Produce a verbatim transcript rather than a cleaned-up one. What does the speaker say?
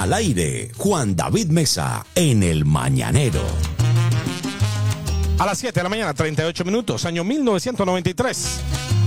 Al aire, Juan David Mesa, en El Mañanero. A las siete de la mañana, treinta y ocho minutos, año mil novecientos noventa y tres.